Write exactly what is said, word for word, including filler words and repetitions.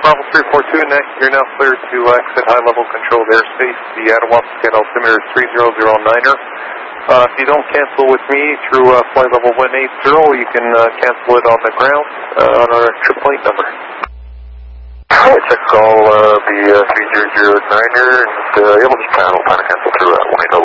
Bravo three four two, you're now clear to exit high-level controlled airspace. The Attawapskat altimeter is three zero zero niner. Uh, if you don't cancel with me through uh, flight level one eight zero, you can uh, cancel it on the ground uh, on our trip plate number. Alright, check call uh, the uh, three zero zero niner, and uh, yeah, we'll just plan, we'll plan to cancel through uh, one eight zero.